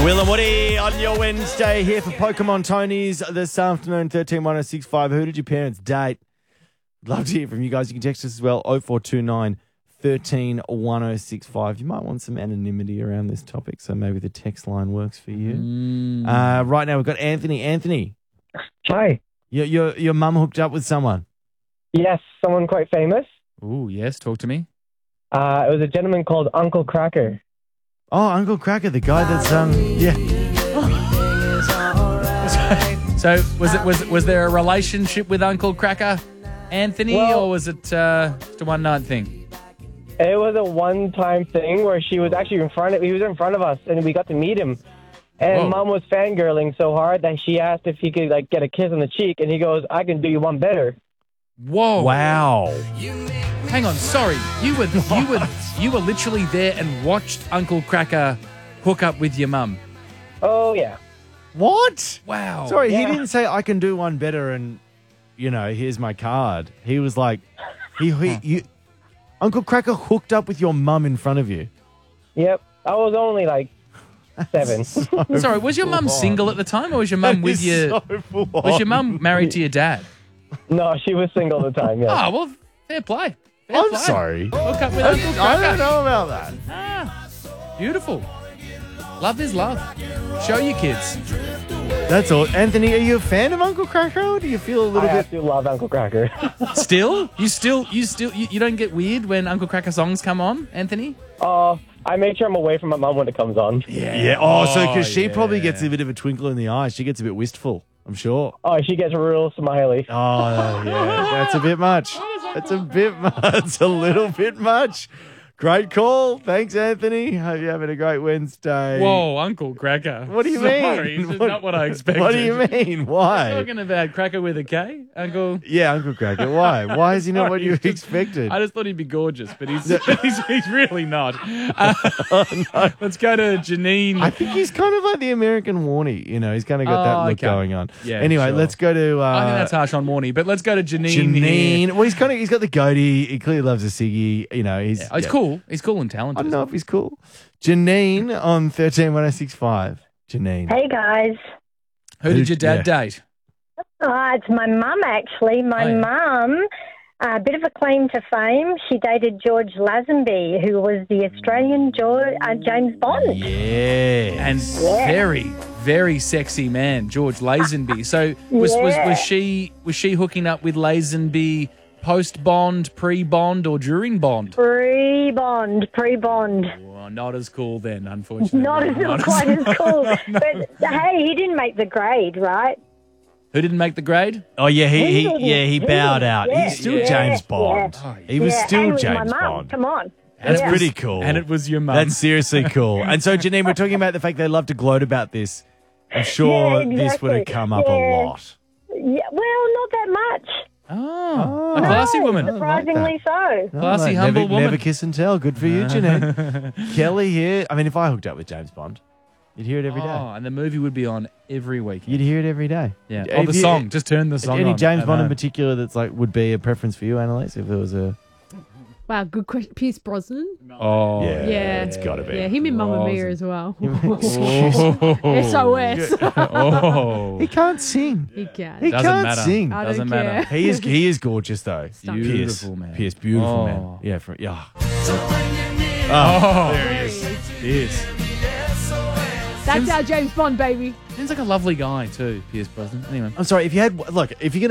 Will and Woody on your Wednesday here for Pokemon Tony's this afternoon, 131065. Who did your parents date? Love to hear from you guys. You can text us as well, 0429 131065. You might want some anonymity around this topic, so maybe the text line works for you. Right now we've got Anthony. Anthony, Hi. your mum hooked up with someone. Yes, someone quite famous. Ooh, yes. Talk to me. It was a gentleman called Uncle Cracker. Oh, Uncle Cracker, the guy that's yeah. So was there a relationship with Uncle Cracker, Anthony, or was it just a one night thing? It was a one-time thing where he was in front of us, and we got to meet him. And Mom was fangirling so hard that she asked if he could get a kiss on the cheek, and he goes, "I can do you one better." Whoa! Wow! Hang on, sorry. You were literally there and watched Uncle Cracker hook up with your mum. Oh yeah. What? Wow. Sorry, he Yeah. didn't say I can do one better and, here's my card. He was like, Uncle Cracker hooked up with your mum in front of you. Yep. I was only 7. Sorry, was your mum single at the time, or was your mum with you? Was your mum married to your dad? No, she was single at the time. Yeah. Oh, well, fair play. Fair I'm play. sorry. Hook up with Uncle Cracker. I don't know about that. Beautiful. Love is love. Show your kids. That's all. Anthony, are you a fan of Uncle Cracker, or do you feel a little I bit... absolutely love Uncle Cracker. Still? You don't get weird when Uncle Cracker songs come on, Anthony? I make sure I'm away from my mom when it comes on. Yeah. Oh, so because she probably gets a bit of a twinkle in the eye. She gets a bit wistful, I'm sure. Oh, she gets real smiley. Oh, yeah. That's a bit much. That's a bit much. That's a little bit much. Great call. Thanks, Anthony. Hope you're having a great Wednesday. Whoa, Uncle Cracker. What do you Sorry, mean? This is not what I expected. What do you mean? Why? Talking about Cracker with a K, Uncle. Yeah, Uncle Cracker. Why? Why is he not what Sorry, you just- expected? I just thought he'd be gorgeous, but he's really not. Let's go to Janine. I think he's kind of like the American Warnie. He's kind of got that look okay. going on. Yeah, Anyway, sure. let's go to I think that's harsh on Warnie, but let's go to Janine. here. Janine. Well, he's got the goatee. He clearly loves a ciggy. He's Cool. He's cool and talented. I don't know if he's cool. Janine on 131065. Janine. Hey guys, Who did your dad date? it's my mum actually. My mum, a bit of a claim to fame. She dated George Lazenby, who was the Australian James Bond. Yeah. And very, very sexy man, George Lazenby. So was she hooking up with Lazenby post-Bond, pre-Bond, or during Bond? Pre-Bond. Oh, not as cool then, unfortunately. Not quite as cool. But hey, he didn't make the grade, right? Who didn't make the grade? Oh, yeah, he He bowed did. out. Yeah, He's still yeah, James Bond. yeah. He was Yeah, still and with my James mum. Bond. Come on. That's Yeah. pretty cool. And it was your mum. That's seriously cool. And so, Janine, we're talking about the fact they love to gloat about this. I'm sure Yeah, this would have exactly. come up a Yeah. lot. Yeah, well, not that much. a classy No, woman. Surprisingly so. Classy, mate, humble never, woman. Never kiss and tell. Good for you, Janine. Kelly here. I mean, if I hooked up with James Bond, you'd hear it every day. Oh, and the movie would be on every weekend. You'd hear it every day. Yeah. If Oh, the you- song. Just turn the song on. Any James at Bond in home. particular that's would be a preference for you, Annalise, if there was a... Wow, good question. Pierce Brosnan. Oh, Yeah. It's got to be. Yeah, him and Mamma Mia as well. Oh. SOS. Oh. He can't sing. He can. He Doesn't can't matter. sing. I Doesn't don't matter. care. He is gorgeous though. Stunning. Beautiful man. Pierce, beautiful Oh. man. Yeah, yeah. Oh. There he is. Yes. That's our James Bond, baby. Seems like a lovely guy too, Pierce Brosnan. Anyway. I'm sorry if you had if you're